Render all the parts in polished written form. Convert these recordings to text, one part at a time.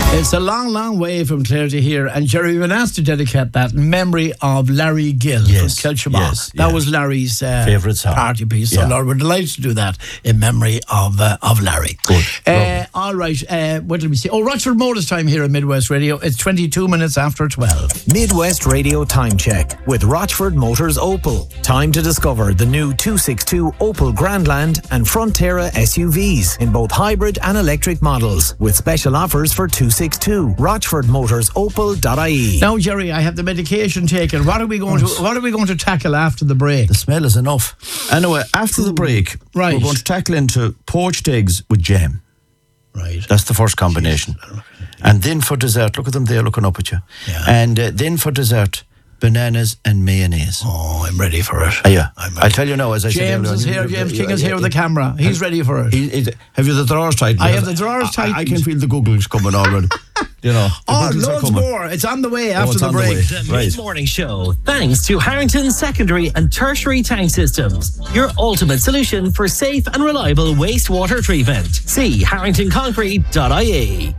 It's a long, long way from Clare to here. And Jerry, we've been asked to dedicate that in memory of Larry Gill from Kilshaw. Yes, that was Larry's favourite song. Party piece. So, Lord, we're delighted to do that in memory of Larry. Good. All right. What did we see? Oh, Rochford Motors time here at Midwest Radio. It's 22 minutes after 12. Midwest Radio Time Check with Rochford Motors Opel. Time to discover the new 262 Opel Grandland and Frontera SUVs in both hybrid and electric models with special offers for 262. RochfordMotorsOpel.ie. Now, Jerry, I have the medication taken. What are we going to tackle after the break? The smell is enough. Anyway, after the break, Right. we're going to tackle into poached eggs with jam. Right. That's the first combination. And then for dessert, look at them there looking up at you. Yeah. And then for dessert, bananas and mayonnaise. Oh, I'm ready for it. Yeah. I'll tell you now, as I said James earlier, is here. James King is here with the camera. He's ready for it. Have you the drawers tightened? I have the drawers tightened. I can feel the googles coming already. You know. The Oh, googles are loads coming. more. It's on the way after it's the on the break. way. The Right. Mid-Morning Show, thanks to Harrington Secondary and Tertiary Tank Systems, your ultimate solution for safe and reliable wastewater treatment. See harringtonconcrete.ie.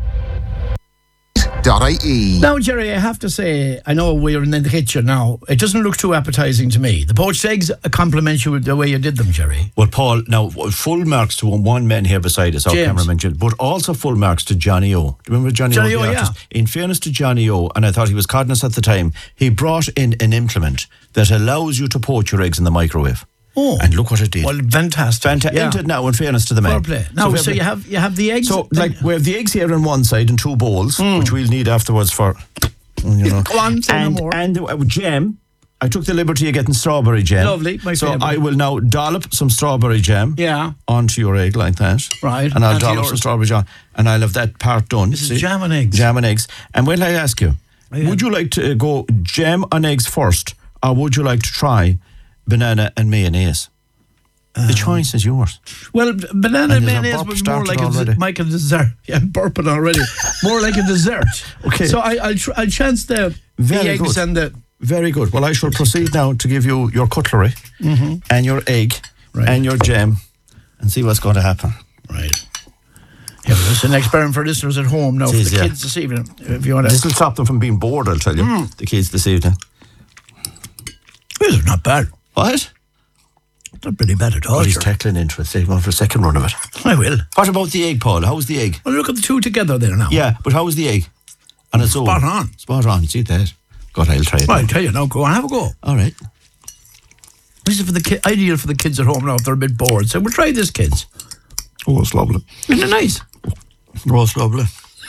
Now, Jerry, I have to say, I know we're in the kitchen now. It doesn't look too appetizing to me. The poached eggs compliment you with the way you did them, Jerry. Well, Paul, now, full marks to one man here beside us, our James. cameraman, Jim, but also full marks to Johnny O. Do you remember Johnny O? Johnny the O, artist? In fairness to Johnny O, and I thought he was cognizant at the time, he brought in an implement that allows you to poach your eggs in the microwave. Oh. And look what it did. Well, fantastic. Ain't it now, in fairness to the man? Fair play. Now, so fair you play. have the eggs. So, like, we have the eggs here on one side in two bowls, which we'll need afterwards for, you know. Go on, say no more. And jam. I took the liberty of getting strawberry jam. Lovely, my So favourite. I will now dollop some strawberry jam Yeah. onto your egg like that. Right, And I'll onto dollop yours. some strawberry jam. And I'll have that part done. This is jam and eggs. Jam and eggs. And when I ask you, would you like to go jam and eggs first, or would you like to try banana and mayonnaise? The choice is yours. Well, banana And there's a mayonnaise burp was more started like already. like a dessert. Yeah, I'm burping already. More like a dessert. Okay. So I'll chance the Very eggs good. and the... Very good. Well, I shall proceed now to give you your cutlery and your egg and your jam and see what's going to happen. Right. Yeah, well, it's an experiment for listeners at home now, It for is, the yeah. kids this evening. If you want to... This will stop them from being bored, I'll tell you, the kids this evening. This is not bad. What? Not pretty bad at all. Oh, he's sure. tackling into it. Save one for a second run of it. I will. What about the egg, Paul? How's the egg? Well, look at the two together there now. Yeah, but how's the egg? On its own. Spot on. Spot on. See that? God, I'll try it. Well, I'll now. tell you now, go on, have a go. All right. This is for the ideal for the kids at home now if they're a bit bored. So we'll try this, kids. Oh, it's lovely. Isn't it nice? Oh, it's lovely.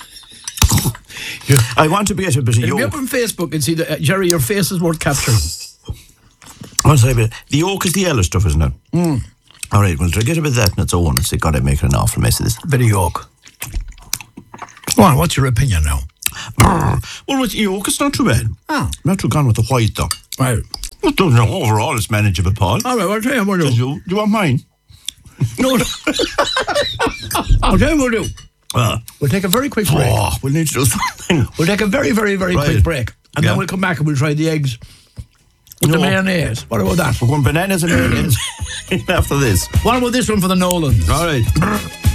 I want to be at a bit of It'll be yolk. up on Facebook and see that, Jerry, your face is worth capturing. I'll say a bit. The yolk is the yellow stuff, isn't it? All right, well, get a bit of that on its own and say, God, I'm making an awful mess of this. Bit of yolk. Go on, what's your opinion now? Well, with the yolk, it's not too bad. Oh. Not too gone with the white, though. Right. But overall, it's manageable, Paul. All right, well, I'll tell you what we'll do. Do you want mine? No. I'll tell you what we'll do. We'll take a very quick break. Oh, we'll need to do something. We'll take a very, very, very Right. quick break. And Yeah. then we'll come back and we'll try the eggs with the No. mayonnaise. What about that? We're going bananas and mayonnaise after this. What about this one for the Nolans? All right.